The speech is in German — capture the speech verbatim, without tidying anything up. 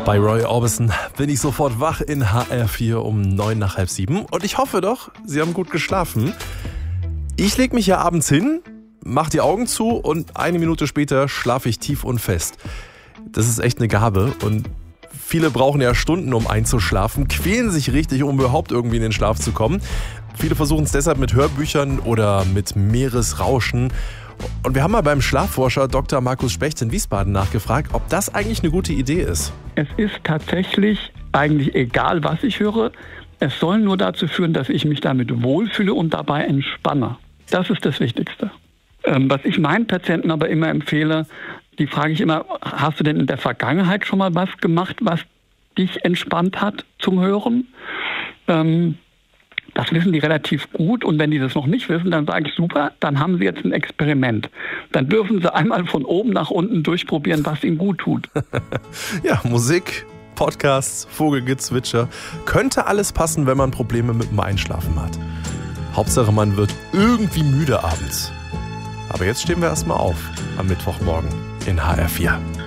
Bei Roy Orbison bin ich sofort wach in H R vier um neun nach halb sieben. Und ich hoffe doch, Sie haben gut geschlafen. Ich lege mich ja abends hin, mache die Augen zu und eine Minute später schlafe ich tief und fest. Das ist echt eine Gabe und viele brauchen ja Stunden, um einzuschlafen, quälen sich richtig, um überhaupt irgendwie in den Schlaf zu kommen. Viele versuchen es deshalb mit Hörbüchern oder mit Meeresrauschen. Und wir haben mal beim Schlafforscher Doktor Markus Specht in Wiesbaden nachgefragt, ob das eigentlich eine gute Idee ist. Es ist tatsächlich eigentlich egal, was ich höre. Es soll nur dazu führen, dass ich mich damit wohlfühle und dabei entspanne. Das ist das Wichtigste. Ähm, was ich meinen Patienten aber immer empfehle, die frage ich immer, hast du denn in der Vergangenheit schon mal was gemacht, was dich entspannt hat zum Hören? Ähm, Das wissen die relativ gut und wenn die das noch nicht wissen, dann sage ich super, dann haben sie jetzt ein Experiment. Dann dürfen sie einmal von oben nach unten durchprobieren, was ihnen gut tut. Ja, Musik, Podcasts, Vogelgezwitscher, könnte alles passen, wenn man Probleme mit dem Einschlafen hat. Hauptsache, man wird irgendwie müde abends. Aber jetzt stehen wir erstmal auf am Mittwochmorgen in H R vier.